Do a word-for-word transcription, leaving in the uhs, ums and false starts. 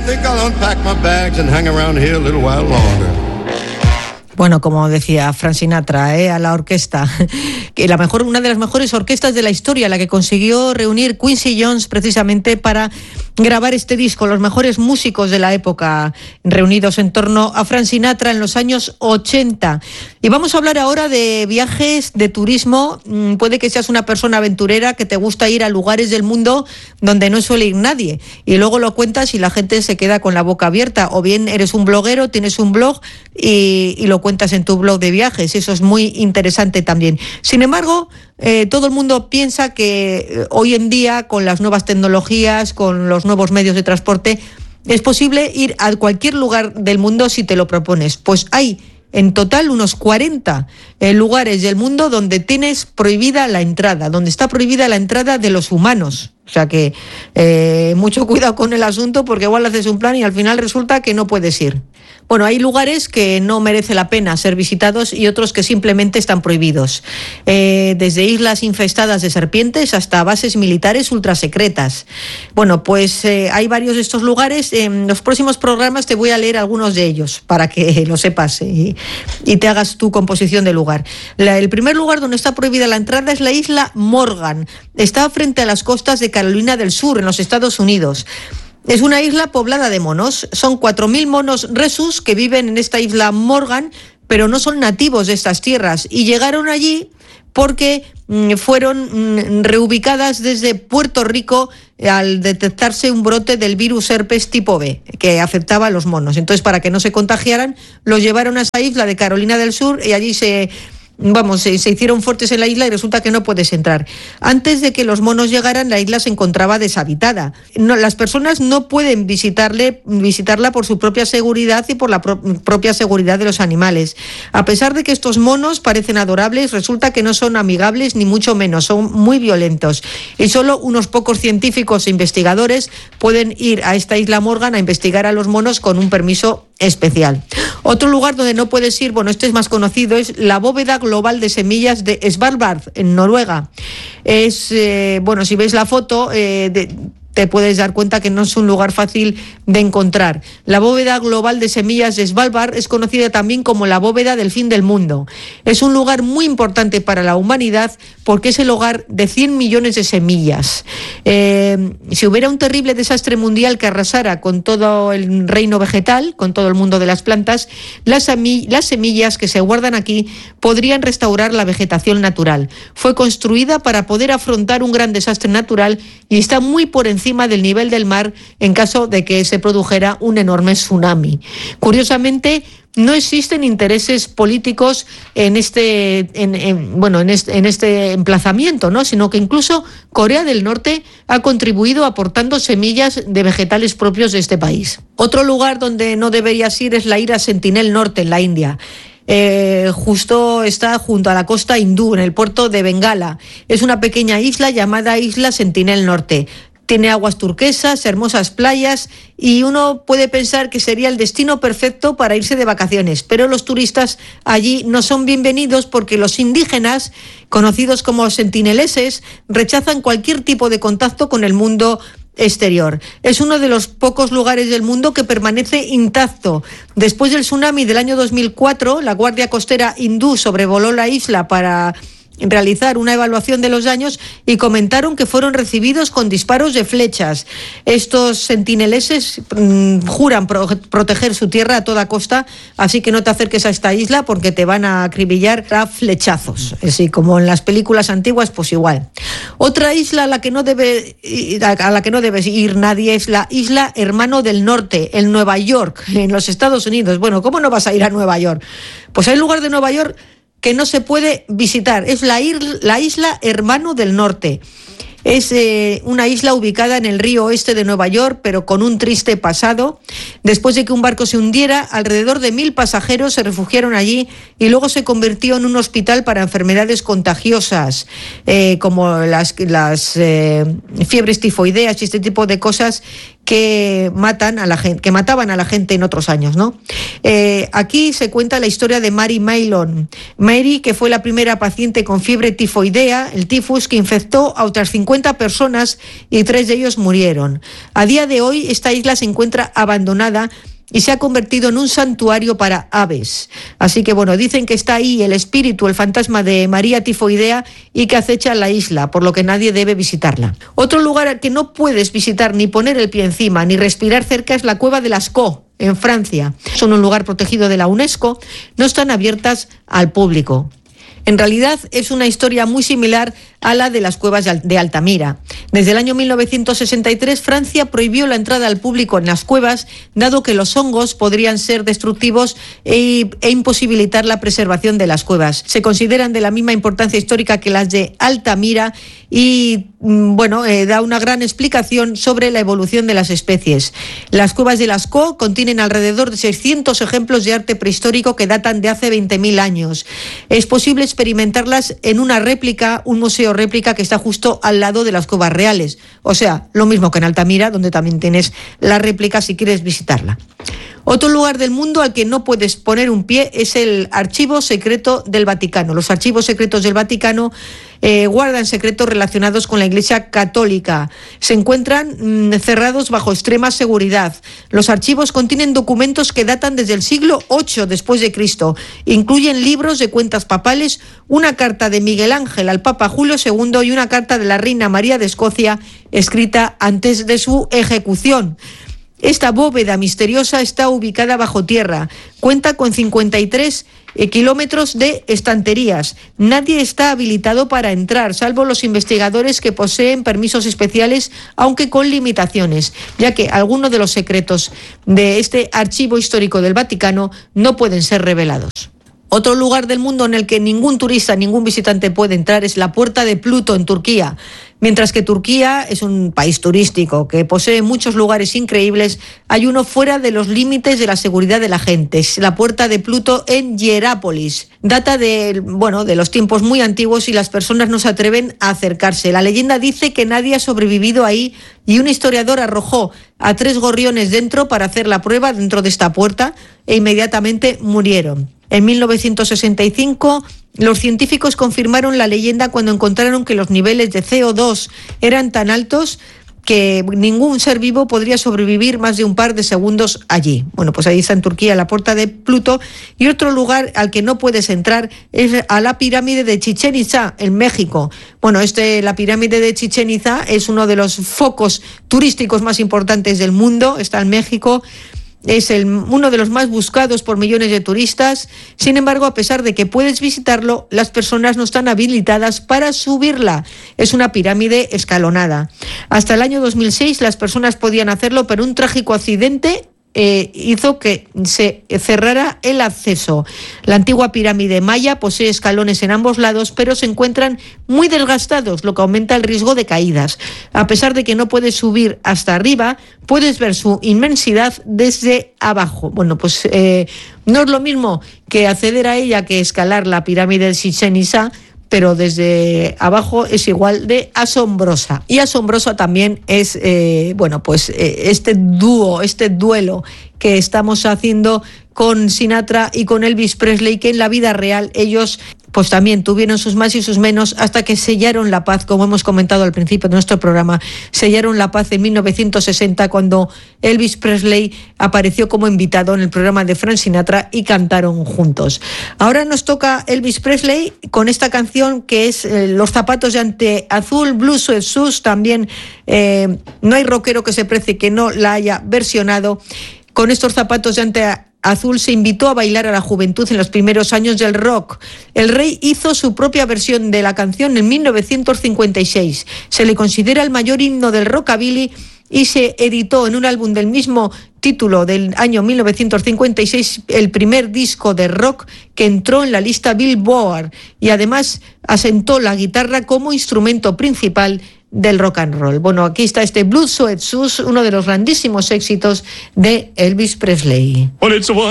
think I'll unpack my bags and hang around here a little while longer. Bueno, como decía Frank Sinatra, ¿eh? a la orquesta, que la mejor, una de las mejores orquestas de la historia, la que consiguió reunir Quincy Jones precisamente para grabar este disco, los mejores músicos de la época reunidos en torno a Frank Sinatra en los años ochenta. Y vamos a hablar ahora de viajes, de turismo. Puede que seas una persona aventurera que te gusta ir a lugares del mundo donde no suele ir nadie, y luego lo cuentas y la gente se queda con la boca abierta, o bien eres un bloguero, tienes un blog y, y lo cuentas en tu blog de viajes. Eso es muy interesante también. Sin embargo, eh, todo el mundo piensa que eh, hoy en día, con las nuevas tecnologías, con los nuevos medios de transporte, es posible ir a cualquier lugar del mundo si te lo propones. Pues hay en total unos cuarenta eh, lugares del mundo donde tienes prohibida la entrada, donde está prohibida la entrada de los humanos. O sea que eh, mucho cuidado con el asunto, porque igual haces un plan y al final resulta que no puedes ir. Bueno, hay lugares que no merece la pena ser visitados y otros que simplemente están prohibidos. Eh, desde islas infestadas de serpientes hasta bases militares ultrasecretas. Bueno, pues eh, hay varios de estos lugares. En los próximos programas te voy a leer algunos de ellos para que lo sepas y, y te hagas tu composición de lugar. La, el primer lugar donde está prohibida la entrada es la isla Morgan. Está frente a las costas de Carolina del Sur, en los Estados Unidos. Es una isla poblada de monos. Son cuatro mil monos rhesus que viven en esta isla Morgan, pero no son nativos de estas tierras, y llegaron allí porque mm, fueron mm, reubicadas desde Puerto Rico al detectarse un brote del virus herpes tipo B que afectaba a los monos. Entonces, para que no se contagiaran, los llevaron a esa isla de Carolina del Sur y allí se... Vamos, se, se hicieron fuertes en la isla y resulta que no puedes entrar. Antes de que los monos llegaran, la isla se encontraba deshabitada. No, las personas no pueden visitarle, visitarla por su propia seguridad y por la pro, propia seguridad de los animales. A pesar de que estos monos parecen adorables, resulta que no son amigables ni mucho menos, son muy violentos. Y solo unos pocos científicos e investigadores pueden ir a esta isla Morgan a investigar a los monos con un permiso especial. Otro lugar donde no puedes ir, bueno, este es más conocido, es la bóveda global de semillas de Svalbard, en Noruega. Es, eh, bueno, si veis la foto, eh, de, te puedes dar cuenta que no es un lugar fácil de encontrar. La bóveda global de semillas de Svalbard es conocida también como la bóveda del fin del mundo. Es un lugar muy importante para la humanidad porque es el hogar de cien millones de semillas. Eh, si hubiera un terrible desastre mundial que arrasara con todo el reino vegetal, con todo el mundo de las plantas, las, las semillas que se guardan aquí podrían restaurar la vegetación natural. Fue construida para poder afrontar un gran desastre natural y está muy por encima del nivel del mar en caso de que se produjera un enorme tsunami. Curiosamente, no existen intereses políticos en este, en, en, bueno, en este, en este emplazamiento, ¿no? Sino que incluso Corea del Norte ha contribuido aportando semillas de vegetales propios de este país. Otro lugar donde no deberías ir es la isla Sentinel Norte, en la India. Eh, justo está junto a la costa hindú, en el puerto de Bengala. Es una pequeña isla llamada Isla Sentinel Norte. Tiene aguas turquesas, hermosas playas y uno puede pensar que sería el destino perfecto para irse de vacaciones, pero los turistas allí no son bienvenidos porque los indígenas, conocidos como sentineleses, rechazan cualquier tipo de contacto con el mundo exterior. Es uno de los pocos lugares del mundo que permanece intacto. Después del tsunami del año dos mil cuatro, la Guardia Costera hindú sobrevoló la isla para realizar una evaluación de los daños y comentaron que fueron recibidos con disparos de flechas. Estos sentineleses mmm, juran pro- proteger su tierra a toda costa, así que no te acerques a esta isla porque te van a acribillar a flechazos, así como en las películas antiguas, pues igual. Otra isla a la que no debe a la que no debes ir nadie es la isla Hermano del Norte, en Nueva York, en los Estados Unidos. Bueno, ¿cómo no vas a ir a Nueva York? Pues hay lugar de Nueva York que no se puede visitar. Es la, ir, la isla Hermano del Norte. Es eh, una isla ubicada en el río oeste de Nueva York, pero con un triste pasado. Después de que un barco se hundiera, alrededor de mil pasajeros se refugiaron allí y luego se convirtió en un hospital para enfermedades contagiosas, eh, como las, las eh, fiebres tifoideas y este tipo de cosas que matan a la gente, que mataban a la gente en otros años, ¿no? Eh, aquí se cuenta la historia de Mary Mailon. Mary, que fue la primera paciente con fiebre tifoidea, el tifus, que infectó a otras cincuenta personas y tres de ellos murieron. A día de hoy, esta isla se encuentra abandonada y se ha convertido en un santuario para aves. Así que, bueno, dicen que está ahí el espíritu, el fantasma de María Tifoidea y que acecha la isla, por lo que nadie debe visitarla. Otro lugar al que no puedes visitar, ni poner el pie encima, ni respirar cerca es la cueva de Lascaux, en Francia. Son un lugar protegido de la UNESCO, no están abiertas al público. En realidad es una historia muy similar a la de las cuevas de Altamira. Desde el año mil novecientos sesenta y tres, Francia prohibió la entrada al público en las cuevas, dado que los hongos podrían ser destructivos e, e imposibilitar la preservación de las cuevas. Se consideran de la misma importancia histórica que las de Altamira y, bueno, eh, da una gran explicación sobre la evolución de las especies. Las cuevas de Lascaux contienen alrededor de seiscientos ejemplos de arte prehistórico que datan de hace veinte mil años. Es posible experimentarlas en una réplica, un museo réplica que está justo al lado de las cuevas reales. O sea, lo mismo que en Altamira, donde también tienes la réplica si quieres visitarla. Otro lugar del mundo al que no puedes poner un pie es el Archivo Secreto del Vaticano. Los archivos secretos del Vaticano eh, guardan secretos relacionados con la Iglesia Católica. Se encuentran mmm, cerrados bajo extrema seguridad. Los archivos contienen documentos que datan desde el siglo ocho después de Cristo. Incluyen libros de cuentas papales, una carta de Miguel Ángel al Papa Julio segundo y una carta de la Reina María de Escocia escrita antes de su ejecución. Esta bóveda misteriosa está ubicada bajo tierra. Cuenta con cincuenta y tres eh, kilómetros de estanterías. Nadie está habilitado para entrar, salvo los investigadores que poseen permisos especiales, aunque con limitaciones, ya que algunos de los secretos de este archivo histórico del Vaticano no pueden ser revelados. Otro lugar del mundo en el que ningún turista, ningún visitante puede entrar es la Puerta de Pluto en Turquía. Mientras que Turquía es un país turístico que posee muchos lugares increíbles, hay uno fuera de los límites de la seguridad de la gente. Es la Puerta de Pluto en Hierápolis. Data de, bueno, de los tiempos muy antiguos y las personas no se atreven a acercarse. La leyenda dice que nadie ha sobrevivido ahí y un historiador arrojó a tres gorriones dentro para hacer la prueba dentro de esta puerta e inmediatamente murieron. En mil novecientos sesenta y cinco, los científicos confirmaron la leyenda cuando encontraron que los niveles de C O dos eran tan altos que ningún ser vivo podría sobrevivir más de un par de segundos allí. Bueno, pues ahí está en Turquía la Puerta de Pluto. Y otro lugar al que no puedes entrar es a la pirámide de Chichén Itzá, en México. Bueno, este, la pirámide de Chichén Itzá es uno de los focos turísticos más importantes del mundo, está en México. Es el, uno de los más buscados por millones de turistas. Sin embargo, a pesar de que puedes visitarlo, las personas no están habilitadas para subirla. Es una pirámide escalonada. Hasta el año dos mil seis las personas podían hacerlo, pero un trágico accidente Eh, hizo que se cerrara el acceso. La antigua pirámide maya posee escalones en ambos lados, pero se encuentran muy desgastados, lo que aumenta el riesgo de caídas. A pesar de que no puedes subir hasta arriba, puedes ver su inmensidad desde abajo. Bueno, pues eh, no es lo mismo que acceder a ella que escalar la pirámide de Chichén Itzá, pero desde abajo es igual de asombrosa. Y asombroso también es, eh, bueno, pues eh, este dúo, este duelo que estamos haciendo con Sinatra y con Elvis Presley, que en la vida real ellos pues también tuvieron sus más y sus menos hasta que sellaron la paz, como hemos comentado al principio de nuestro programa, sellaron la paz en mil novecientos sesenta cuando Elvis Presley apareció como invitado en el programa de Frank Sinatra y cantaron juntos. Ahora nos toca Elvis Presley con esta canción que es eh, Los zapatos de ante azul, Blue Suede Shoes. También eh, no hay rockero que se precie que no la haya versionado. Con estos zapatos de ante azul se invitó a bailar a la juventud en los primeros años del rock. El rey hizo su propia versión de la canción en mil novecientos cincuenta y seis. Se le considera el mayor himno del rockabilly y se editó en un álbum del mismo título del año mil novecientos cincuenta y seis el primer disco de rock que entró en la lista Billboard y además asentó la guitarra como instrumento principal del rock and roll. Bueno, aquí está este Blue Suede Shoes, uno de los grandísimos éxitos de Elvis Presley.